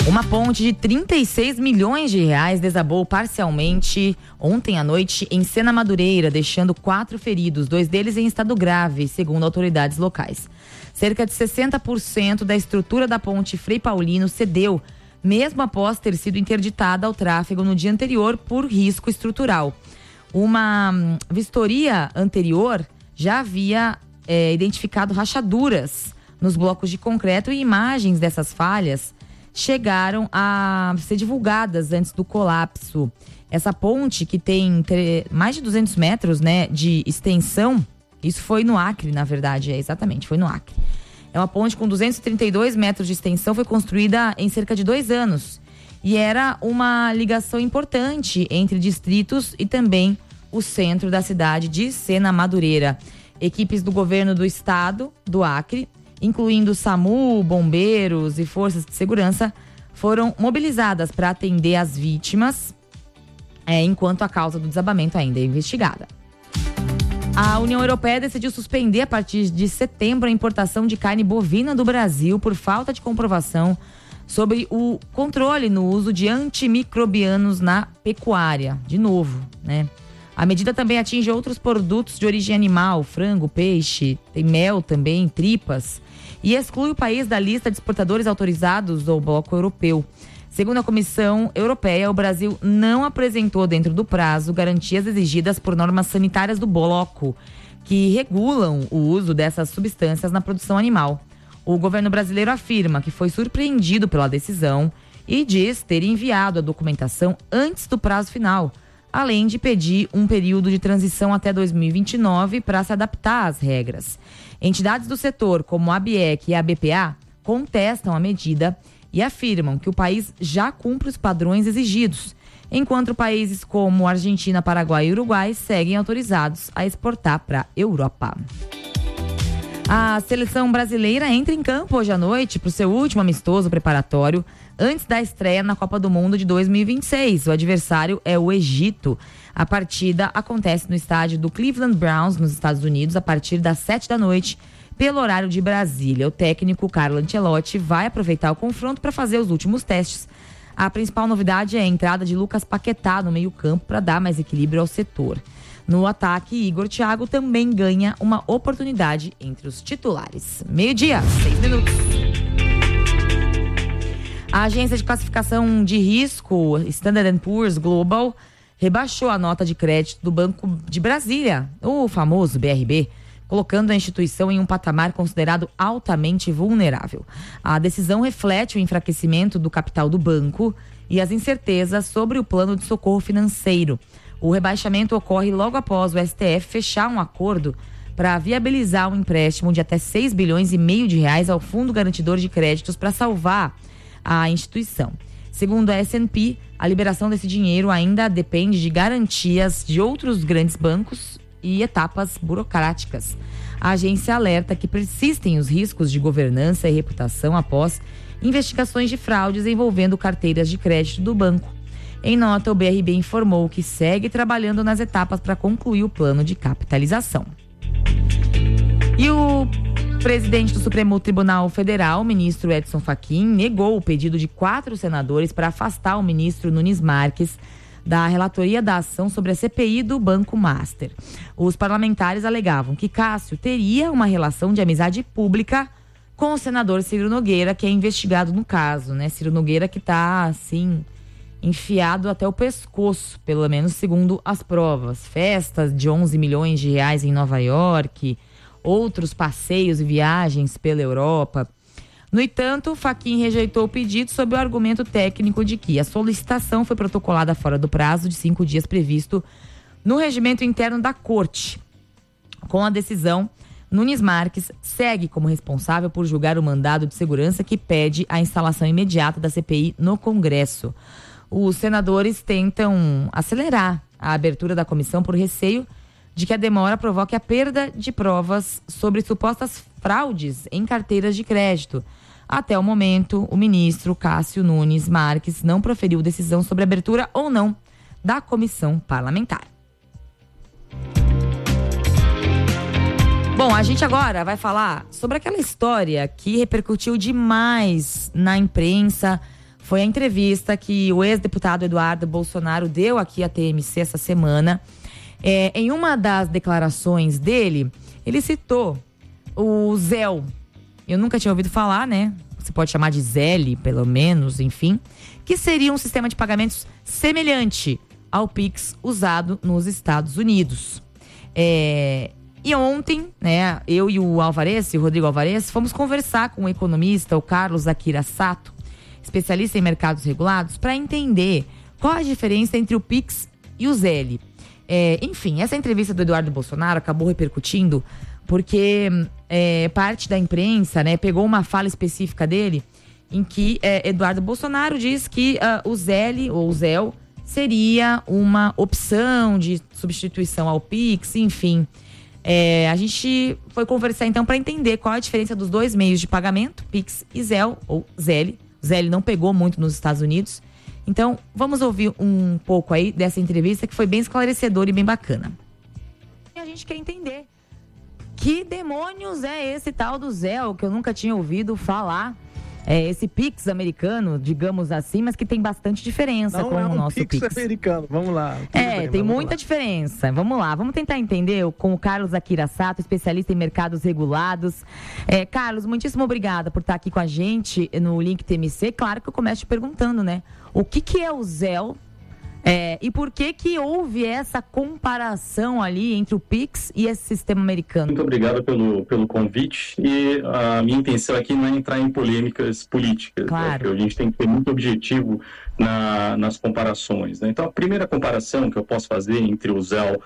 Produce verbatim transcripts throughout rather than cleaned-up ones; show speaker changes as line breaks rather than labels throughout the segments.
Uma ponte de trinta e seis milhões de reais desabou parcialmente ontem à noite em Sena Madureira, deixando quatro feridos, dois deles em estado grave, segundo autoridades locais. Cerca de sessenta por cento da estrutura da ponte Frei Paulino cedeu, mesmo após ter sido interditada ao tráfego no dia anterior por risco estrutural. Uma hum, vistoria anterior já havia é, identificado rachaduras nos blocos de concreto e imagens dessas falhas chegaram a ser divulgadas antes do colapso. Essa ponte, que tem mais de duzentos metros, né, de extensão, isso foi no Acre, na verdade, é exatamente, foi no Acre. É uma ponte com duzentos e trinta e dois metros de extensão, foi construída em cerca de dois anos. E era uma ligação importante entre distritos e também o centro da cidade de Sena Madureira. Equipes do governo do estado, do Acre, incluindo SAMU, bombeiros e forças de segurança, foram mobilizadas para atender as vítimas, é, enquanto a causa do desabamento ainda é investigada. A União Europeia decidiu suspender a partir de setembro a importação de carne bovina do Brasil por falta de comprovação sobre o controle no uso de antimicrobianos na pecuária. De novo, né? A medida também atinge outros produtos de origem animal, frango, peixe, tem mel também, tripas, e exclui o país da lista de exportadores autorizados do bloco europeu. Segundo a Comissão Europeia, o Brasil não apresentou dentro do prazo garantias exigidas por normas sanitárias do bloco, que regulam o uso dessas substâncias na produção animal. O governo brasileiro afirma que foi surpreendido pela decisão e diz ter enviado a documentação antes do prazo final, além de pedir um período de transição até dois mil e vinte e nove para se adaptar às regras. Entidades do setor, como a ABIEC e a B P A, contestam a medida e afirmam que o país já cumpre os padrões exigidos, enquanto países como Argentina, Paraguai e Uruguai seguem autorizados a exportar para a Europa. A seleção brasileira entra em campo hoje à noite para o seu último amistoso preparatório antes da estreia na Copa do Mundo de dois mil e vinte e seis. O adversário é o Egito. A partida acontece no estádio do Cleveland Browns, nos Estados Unidos, a partir das sete da noite, pelo horário de Brasília. O técnico Carlo Ancelotti vai aproveitar o confronto para fazer os últimos testes. A principal novidade é a entrada de Lucas Paquetá no meio-campo para dar mais equilíbrio ao setor. No ataque, Igor Thiago também ganha uma oportunidade entre os titulares. Meio-dia, seis minutos. A agência de classificação de risco Standard and Poor's Global rebaixou a nota de crédito do Banco de Brasília, o famoso B R B, colocando a instituição em um patamar considerado altamente vulnerável. A decisão reflete o enfraquecimento do capital do banco e as incertezas sobre o plano de socorro financeiro. O rebaixamento ocorre logo após o S T F fechar um acordo para viabilizar um empréstimo de até seis bilhões e meio de reais ao Fundo Garantidor de Créditos para salvar a instituição. Segundo a S and P, a liberação desse dinheiro ainda depende de garantias de outros grandes bancos e etapas burocráticas. A agência alerta que persistem os riscos de governança e reputação após investigações de fraudes envolvendo carteiras de crédito do banco. Em nota, o B R B informou que segue trabalhando nas etapas para concluir o plano de capitalização. E o presidente do Supremo Tribunal Federal, o ministro Edson Fachin, negou o pedido de quatro senadores para afastar o ministro Nunes Marques da relatoria da ação sobre a C P I do Banco Master. Os parlamentares alegavam que Cássio teria uma relação de amizade pública com o senador Ciro Nogueira, que é investigado no caso, né? Ciro Nogueira que está, assim, enfiado até o pescoço, pelo menos segundo as provas. Festas de onze milhões de reais em Nova York, outros passeios e viagens pela Europa. No entanto, Fachin rejeitou o pedido sob o argumento técnico de que a solicitação foi protocolada fora do prazo de cinco dias previsto no regimento interno da Corte. Com a decisão, Nunes Marques segue como responsável por julgar o mandado de segurança que pede a instalação imediata da C P I no Congresso. Os senadores tentam acelerar a abertura da comissão por receio de que a demora provoque a perda de provas sobre supostas fraudes em carteiras de crédito. Até o momento, o ministro Cássio Nunes Marques não proferiu decisão sobre a abertura ou não da comissão parlamentar. Bom, a gente agora vai falar sobre aquela história que repercutiu demais na imprensa. foi a entrevista que o ex-deputado Eduardo Bolsonaro deu aqui à T M C essa semana. É, em uma das declarações dele, ele citou o Zelle. Eu nunca tinha ouvido falar, né? Você pode chamar de Zelle, pelo menos, enfim. Que seria um sistema de pagamentos semelhante ao Pix usado nos Estados Unidos. É, e ontem, né, eu e o Alvarez, o Rodrigo Alvarez, fomos conversar com o economista, o Carlos Akira Sato, especialista em mercados regulados, para entender qual a diferença entre o Pix e o Zelle. É, enfim, essa entrevista do Eduardo Bolsonaro acabou repercutindo porque é, parte da imprensa, né, pegou uma fala específica dele em que é, Eduardo Bolsonaro diz que uh, o Zelle ou o Zelle seria uma opção de substituição ao Pix, enfim. É, a gente foi conversar então para entender qual a diferença dos dois meios de pagamento, Pix e Zelle, ou Zelle. Zelle não pegou muito nos Estados Unidos. Então, vamos ouvir um pouco aí dessa entrevista que foi bem esclarecedora e bem bacana. E a gente quer entender que demônios é esse tal do Zelle, que eu nunca tinha ouvido falar. É esse Pix americano, digamos assim, mas que tem bastante diferença
Não
com
é um
o nosso Pix.
Pix americano, vamos lá.
É,
bem,
tem
vamos
muita
lá.
diferença. Vamos lá, vamos tentar entender com o Carlos Akira Sato, especialista em mercados regulados. É, Carlos, muitíssimo obrigada por estar aqui com a gente no Link T M C. Claro que eu começo te perguntando, né? O que, que é o Zelle? É, e por que que houve essa comparação ali entre o Pix e esse sistema americano?
Muito obrigado pelo, pelo convite, e a minha intenção aqui não é entrar em polêmicas políticas,
claro.
Né? A gente tem que ter muito objetivo na, nas comparações, né? Então, a primeira comparação que eu posso fazer entre o Zelle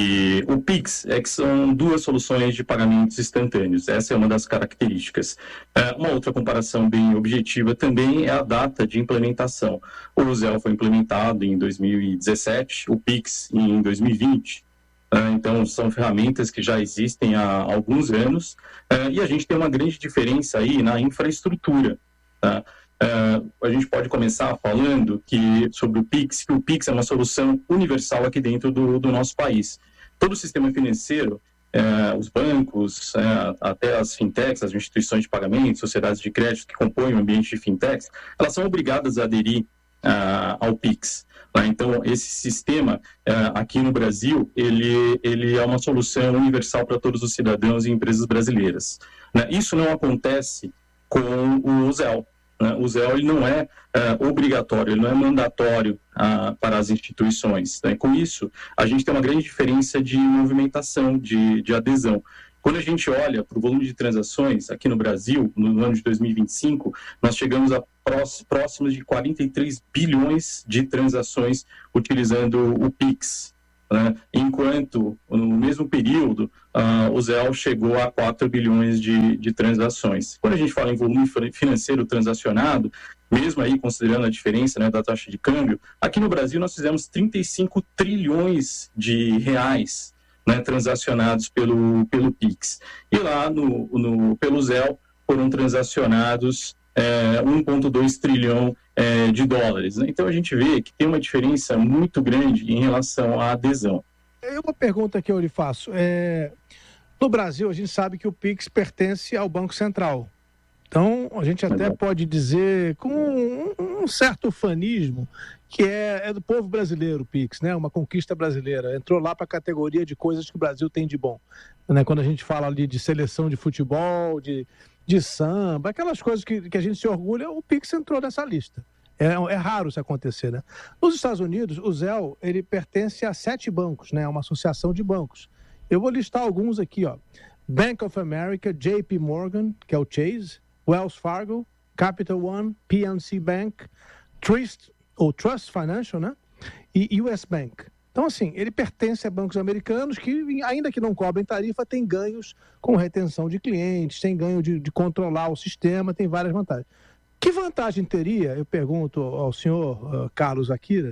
e o Pix é que são duas soluções de pagamentos instantâneos. Essa é uma das características. É, uma outra comparação bem objetiva também é a data de implementação. O Zelle foi implementado em dois mil e dezessete, o Pix em dois mil e vinte. É, então, são ferramentas que já existem há alguns anos, é, e a gente tem uma grande diferença aí na infraestrutura, tá? Uh, a gente pode começar falando que, sobre o Pix, que o Pix é uma solução universal aqui dentro do, do nosso país. Todo o sistema financeiro, uh, os bancos, uh, até as fintechs, as instituições de pagamento, sociedades de crédito que compõem o ambiente de fintechs, elas são obrigadas a aderir uh, ao Pix. Né? Então, esse sistema uh, aqui no Brasil, ele, ele é uma solução universal para todos os cidadãos e empresas brasileiras. Né? Isso não acontece com o Zelle. O Zelle ele não é uh, obrigatório, ele não é mandatório uh, para as instituições. Né? Com isso, a gente tem uma grande diferença de movimentação, de, de adesão. Quando a gente olha para o volume de transações aqui no Brasil, no ano de dois mil e vinte e cinco, nós chegamos a próximos de quarenta e três bilhões de transações utilizando o Pix. Né? Enquanto, no mesmo período, uh, o Zelle chegou a quatro bilhões de, de transações. Quando a gente fala em volume financeiro transacionado, mesmo aí considerando a diferença, né, da taxa de câmbio, aqui no Brasil nós fizemos trinta e cinco trilhões de reais, né, transacionados pelo, pelo Pix. E lá, no, no, pelo Zelle, foram transacionados é, um vírgula dois trilhão é, de dólares. Né? Então, a gente vê que tem uma diferença muito grande em relação à adesão.
É uma pergunta que eu lhe faço. É... No Brasil, a gente sabe que o Pix pertence ao Banco Central. Então, a gente até pode dizer, com um, um certo ufanismo, que é, é do povo brasileiro o Pix, né? Uma conquista brasileira. Entrou lá para a categoria de coisas que o Brasil tem de bom. Né? Quando a gente fala ali de seleção de futebol, de, de samba, aquelas coisas que, que a gente se orgulha, o Pix entrou nessa lista. É, é raro isso acontecer, né? Nos Estados Unidos, o Zelle, ele pertence a sete bancos, né? Uma associação de bancos. Eu vou listar alguns aqui, ó. Bank of America, J P Morgan, que é o Chase, Wells Fargo, Capital One, P N C Bank, Trust, ou Trust Financial, né? E U S Bank. Então, assim, ele pertence a bancos americanos que, ainda que não cobrem tarifa, tem ganhos com retenção de clientes, tem ganho de, de controlar o sistema, tem várias vantagens. Que vantagem teria, eu pergunto ao senhor uh, Carlos Akira,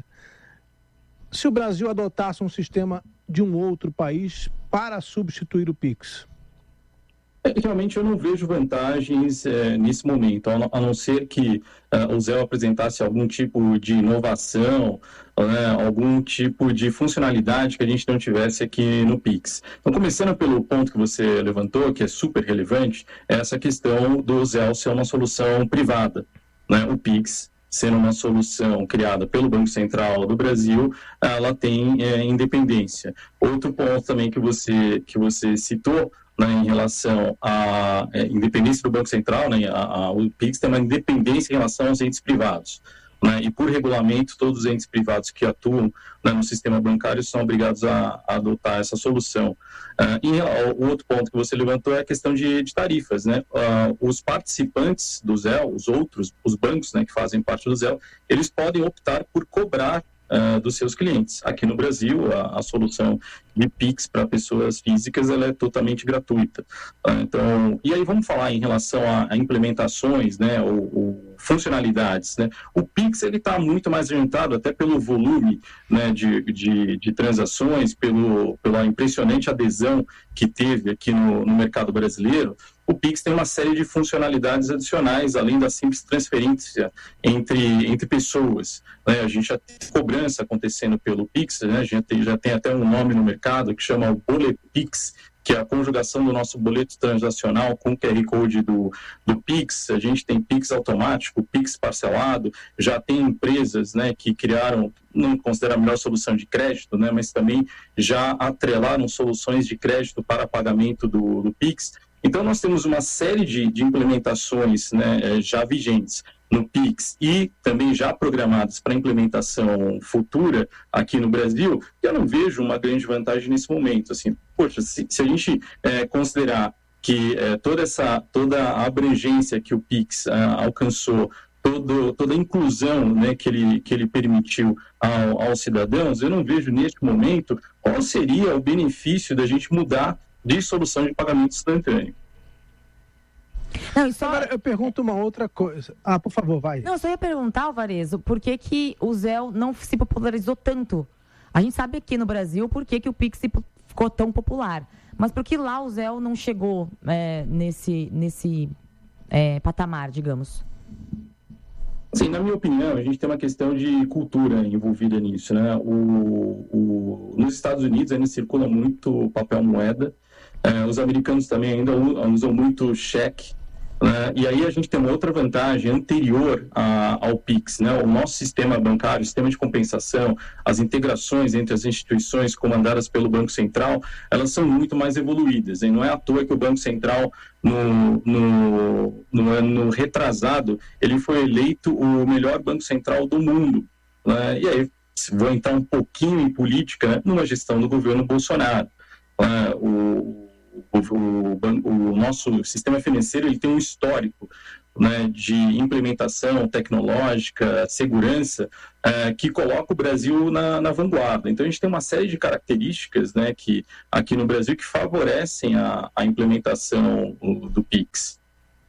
se o Brasil adotasse um sistema de um outro país para substituir o Pix?
Realmente eu não vejo vantagens é, nesse momento, a não ser que uh, o Zelle apresentasse algum tipo de inovação, né, algum tipo de funcionalidade que a gente não tivesse aqui no Pix. Então, começando pelo ponto que você levantou, que é super relevante, é essa questão do Zelle ser uma solução privada. Né? O Pix sendo uma solução criada pelo Banco Central do Brasil, ela tem é, independência. Outro ponto também que você, que você citou, né, em relação à é, independência do Banco Central, né, a, a, o Pix tem uma independência em relação aos entes privados. Né, e por regulamento, todos os entes privados que atuam, né, no sistema bancário são obrigados a, a adotar essa solução. Uh, e o outro ponto que você levantou é a questão de, de tarifas. Né? Uh, os participantes do Zelle, os outros, os bancos, né, que fazem parte do Zelle, eles podem optar por cobrar Uh, dos seus clientes. Aqui no Brasil, a, a solução de Pix para pessoas físicas, ela é totalmente gratuita. Uh, então, e aí vamos falar em relação a, a implementações, né, ou, ou funcionalidades, né? O Pix, ele está muito mais orientado até pelo volume, né, de, de, de transações, pelo, pela impressionante adesão que teve aqui no, no mercado brasileiro. O Pix tem uma série de funcionalidades adicionais, além da simples transferência entre, entre pessoas. Né? A gente já tem cobrança acontecendo pelo Pix, né? A gente tem, já tem até um nome no mercado que chama o BolePix, que é a conjugação do nosso boleto transacional com o Q R Code do, do Pix. A gente tem Pix automático, Pix parcelado, já tem empresas, né, que criaram, não considero a melhor solução de crédito, né, mas também já atrelaram soluções de crédito para pagamento do, do Pix. Então, nós temos uma série de, de implementações, né, já vigentes no Pix e também já programadas para implementação futura aqui no Brasil, que eu não vejo uma grande vantagem nesse momento. Assim, poxa, se, se a gente é, considerar que é, toda essa toda a abrangência que o Pix é, alcançou, todo, toda a inclusão, né, que, ele, que ele permitiu ao, aos cidadãos, eu não vejo neste momento qual seria o benefício da gente mudar de solução de pagamento instantâneo.
Não, só...
Agora, eu pergunto uma outra coisa. Ah, por favor, vai.
Não, só ia perguntar, Alvarezo, por que que o Zelle não se popularizou tanto? A gente sabe aqui no Brasil por que que o Pix ficou tão popular. Mas por que lá o Zelle não chegou é, nesse, nesse é, patamar, digamos?
Sim, na minha opinião, a gente tem uma questão de cultura envolvida nisso, né? O, o, nos Estados Unidos ainda circula muito papel moeda. É, os americanos também ainda usam muito cheque, né? E aí a gente tem uma outra vantagem anterior a, ao Pix, né? O nosso sistema bancário, o sistema de compensação, as integrações entre as instituições comandadas pelo Banco Central, elas são muito mais evoluídas, hein? Não é à toa que o Banco Central, no, no, no ano retrasado, ele foi eleito o melhor Banco Central do mundo, né? E aí, vou entrar um pouquinho em política, né? Numa gestão do governo Bolsonaro. né? O O, o, o nosso sistema financeiro ele tem um histórico, né, de implementação tecnológica, segurança, é, que coloca o Brasil na, na vanguarda. Então, a gente tem uma série de características, né, que, aqui no Brasil que favorecem a, a implementação do, do Pix.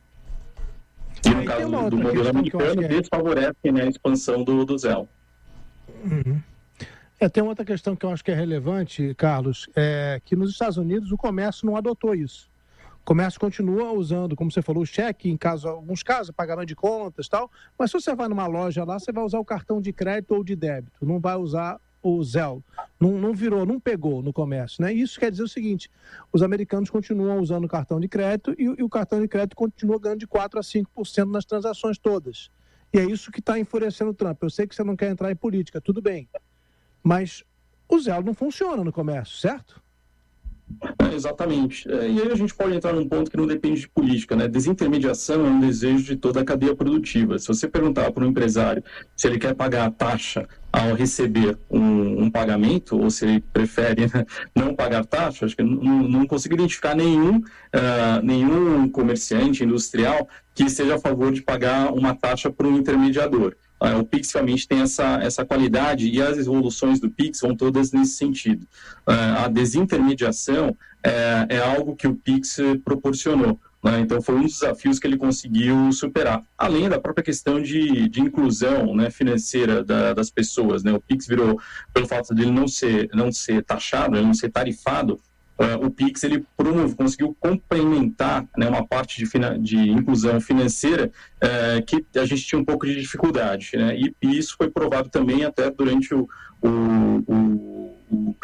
E no caso do, do modelo americano, é... desfavorecem, né, a expansão do, do Zelle.
Uhum. É, tem outra questão que eu acho que é relevante, Carlos, é que nos Estados Unidos o comércio não adotou isso. O comércio continua usando, como você falou, o cheque, em caso, alguns casos, pagamento de contas e tal, mas se você vai numa loja lá, você vai usar o cartão de crédito ou de débito, não vai usar o Zelle. Não, não virou, não pegou no comércio, né? Isso quer dizer o seguinte, os americanos continuam usando o cartão de crédito e, e o cartão de crédito continua ganhando de quatro a cinco por cento nas transações todas. E é isso que está enfurecendo o Trump. Eu sei que você não quer entrar em política, tudo bem. Mas o Zelle não funciona no comércio, certo?
É, exatamente. É, e aí a gente pode entrar num ponto que não depende de política, né? Desintermediação é um desejo de toda a cadeia produtiva. Se você perguntar para um empresário se ele quer pagar a taxa ao receber um, um pagamento, ou se ele prefere, né, não pagar taxa, acho que não, não consigo identificar nenhum, uh, nenhum comerciante industrial que esteja a favor de pagar uma taxa para um intermediador. Uh, o Pix realmente tem essa, essa qualidade e as evoluções do Pix vão todas nesse sentido. Uh, a desintermediação é, é algo que o Pix proporcionou, né? Então foi um dos desafios que ele conseguiu superar, além da própria questão de, de inclusão, né, financeira da, das pessoas, né? O Pix virou, pelo fato dele não ser, não ser taxado, ele não ser tarifado, Uh, o Pix ele promove, conseguiu complementar, né, uma parte de, fina, de inclusão financeira uh, que a gente tinha um pouco de dificuldade, né? E, e isso foi provado também até durante o, o, o, o período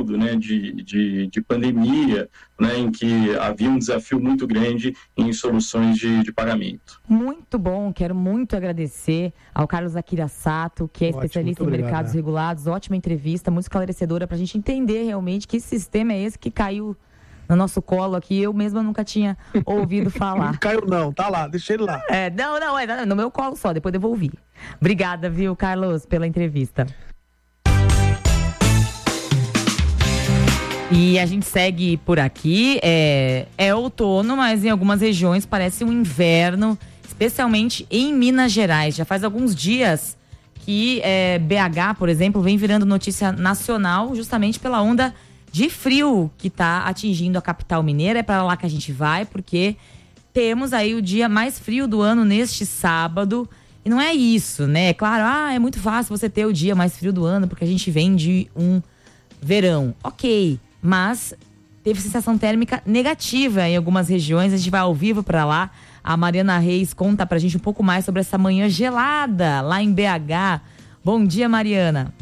período, né, de, de, de pandemia, né, em que havia um desafio muito grande em soluções de, de pagamento.
Muito bom, quero muito agradecer ao Carlos Akira Sato, que é Ótimo, especialista em obrigado, mercados né? regulados. Ótima entrevista, muito esclarecedora para a gente entender realmente que sistema é esse que caiu no nosso colo aqui. Eu mesma nunca tinha ouvido falar.
Não caiu não, tá lá, deixa ele lá.
É, não, não, é no meu colo só, depois eu vou ouvir. Obrigada, viu, Carlos, pela entrevista. E a gente segue por aqui, é, é outono, mas em algumas regiões parece um inverno, especialmente em Minas Gerais. Já faz alguns dias que é, B H, por exemplo, vem virando notícia nacional justamente pela onda de frio que está atingindo a capital mineira. É para lá que a gente vai, porque temos aí o dia mais frio do ano neste sábado. E não é isso, né? É claro, ah, é muito fácil você ter o dia mais frio do ano, porque a gente vem de um verão. Ok. Mas teve sensação térmica negativa em algumas regiões. A gente vai ao vivo para lá. A Mariana Reis conta pra gente um pouco mais sobre essa manhã gelada lá em B H. Bom dia, Mariana.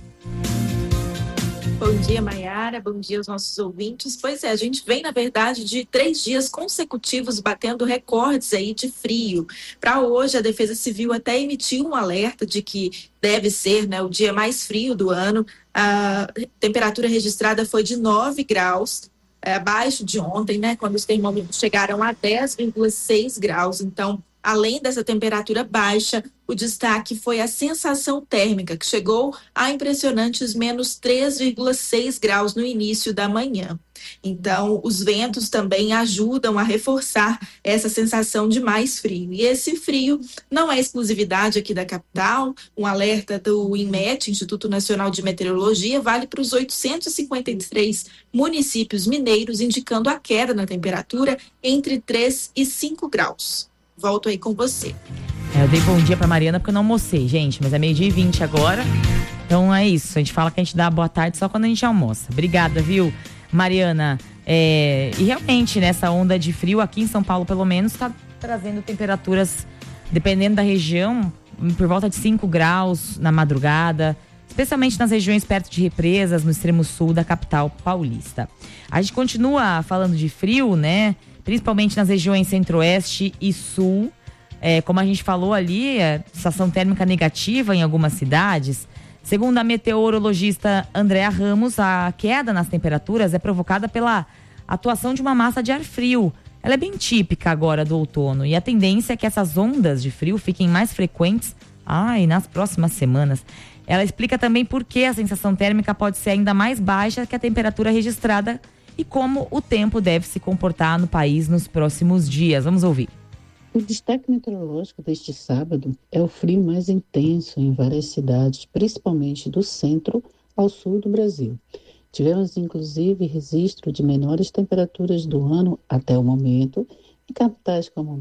Bom dia, Maiara. Bom dia aos nossos ouvintes. Pois é, a gente vem, na verdade, de três dias consecutivos batendo recordes aí de frio. Para hoje, a Defesa Civil até emitiu um alerta de que deve ser, né, o dia mais frio do ano. A temperatura registrada foi de nove graus, é, abaixo de ontem, né, quando os termômetros chegaram a dez vírgula seis graus. Então, além dessa temperatura baixa, o destaque foi a sensação térmica, que chegou a impressionantes menos três vírgula seis graus no início da manhã. Então, os ventos também ajudam a reforçar essa sensação de mais frio. E esse frio não é exclusividade aqui da capital. Um alerta do INMET, Instituto Nacional de Meteorologia, vale para os oitocentos e cinquenta e três municípios mineiros, indicando a queda na temperatura entre três e cinco graus. Volto aí com você.
É, eu dei bom dia pra Mariana porque eu não almocei, gente, mas é meio-dia e vinte agora. Então é isso, a gente fala que a gente dá boa tarde só quando a gente almoça. Obrigada, viu, Mariana? É, e realmente, nessa onda de frio aqui em São Paulo, pelo menos, tá trazendo temperaturas, dependendo da região, por volta de cinco graus na madrugada, especialmente nas regiões perto de represas, no extremo sul da capital paulista. A gente continua falando de frio, né? Principalmente nas regiões centro-oeste e sul. É, como a gente falou ali, é, sensação térmica negativa em algumas cidades. Segundo a meteorologista Andréa Ramos, a queda nas temperaturas é provocada pela atuação de uma massa de ar frio. Ela é bem típica agora do outono e a tendência é que essas ondas de frio fiquem mais frequentes ai, nas próximas semanas. Ela explica também por que a sensação térmica pode ser ainda mais baixa que a temperatura registrada e como o tempo deve se comportar no país nos próximos dias. Vamos ouvir.
O destaque meteorológico deste sábado é o frio mais intenso em várias cidades, principalmente do centro ao sul do Brasil. Tivemos, inclusive, registro de menores temperaturas do ano até o momento em capitais como